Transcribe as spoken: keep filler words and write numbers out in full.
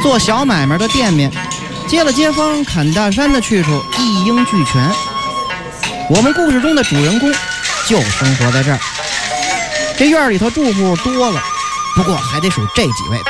做小买卖的店面，接了街坊砍大山的去处，一应俱全。我们故事中的主人公就生活在这儿。这院里头住户多了，不过还得数这几位